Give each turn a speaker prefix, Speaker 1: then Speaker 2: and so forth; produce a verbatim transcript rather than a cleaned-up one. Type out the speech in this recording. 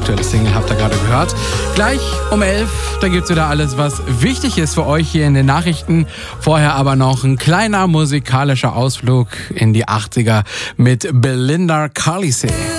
Speaker 1: aktuelle Single habt ihr gerade gehört. Gleich um elf, da gibt's wieder alles, was wichtig ist für euch hier in den Nachrichten. Vorher aber noch ein kleiner musikalischer Ausflug in die achtziger mit Belinda Carlisle.